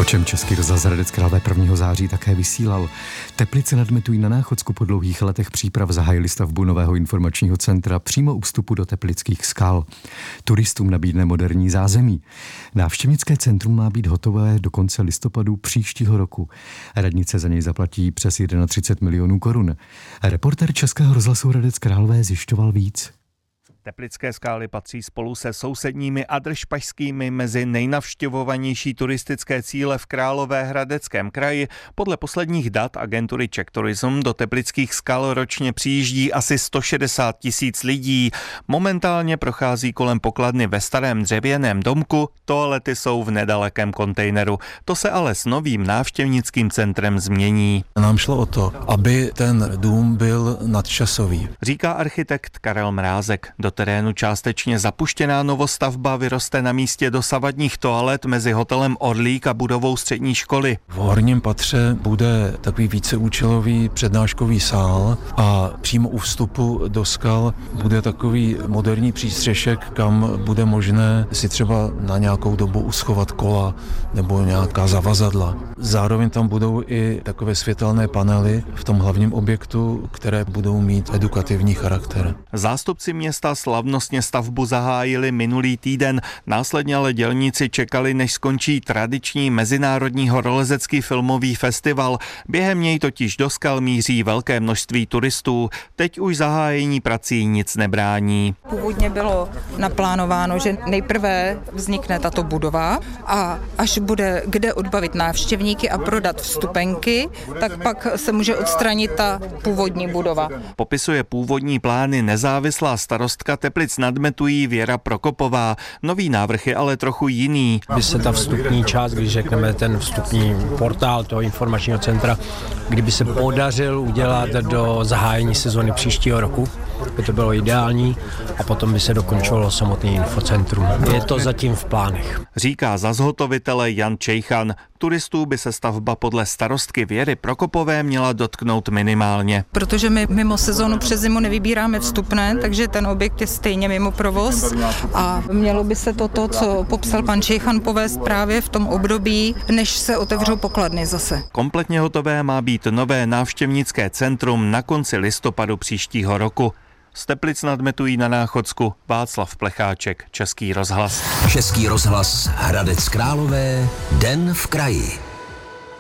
čem Český rozhlas Hradec Králové 1. září také vysílal. Teplice nad Metují na Náchodsku po dlouhých letech příprav zahájili stavbu nového informačního centra přímo u vstupu do Teplických skal. Turistům nabídne moderní zázemí. Návštěvnické centrum má být hotové do konce listopadu příštího roku. Radnice za něj zaplatí přes 31 milionů korun. Reportér Českého rozhlasu Hradec Králové zjišťoval víc. Teplické skály patří spolu se sousedními Adršpašskými mezi nejnavštěvovanější turistické cíle v Královéhradeckém kraji. Podle posledních dat agentury Czech Tourism do Teplických skal ročně přijíždí asi 160 000 lidí. Momentálně prochází kolem pokladny ve starém dřevěném domku, toalety jsou v nedalekém kontejneru. To se ale s novým návštěvnickým centrem změní. Nám šlo o to, aby ten dům byl nadčasový, říká architekt Karel Mrázek. Do terénu částečně zapuštěná novostavba vyroste na místě dosavadních toalet mezi hotelem Orlík a budovou střední školy. V horním patře bude takový víceúčelový přednáškový sál a přímo u vstupu do skal bude takový moderní přístřešek, kam bude možné si třeba na nějakou dobu uschovat kola nebo nějaká zavazadla. Zároveň tam budou i takové světelné panely v tom hlavním objektu, které budou mít edukativní charakter. Zástupci města slavnostně stavbu zahájili minulý týden, následně ale dělníci čekali, než skončí tradiční mezinárodní horolezecký filmový festival. Během něj totiž do skal míří velké množství turistů. Teď už zahájení prací nic nebrání. Původně bylo naplánováno, že nejprve vznikne tato budova a až bude kde odbavit návštěvníky a prodat vstupenky, tak pak se může odstranit ta původní budova. Popisuje původní plány nezávislá starostka Teplic nad Metují Věra Prokopová. Nový návrh je ale trochu jiný. By se ta vstupní část, když řekneme ten vstupní portál toho informačního centra, kdyby se podařil udělat do zahájení sezóny příštího roku, by to bylo ideální a potom by se dokončilo samotný infocentrum. Je to zatím v plánech. Říká za zhotovitele Jan Čejchan. Turistů by se stavba podle starostky Věry Prokopové měla dotknout minimálně. Protože my mimo sezónu přes zimu nevybíráme vstupné, takže ten objekt je stejně mimo provoz a mělo by se to, co popsal pan Čejchan, povést právě v tom období, než se otevřou pokladny zase. Kompletně hotové má být nové návštěvnické centrum na konci listopadu příštího roku. Z Teplic nad Metují na Náchodsku Václav Plecháček, Český rozhlas. Český rozhlas Hradec Králové, Den v kraji.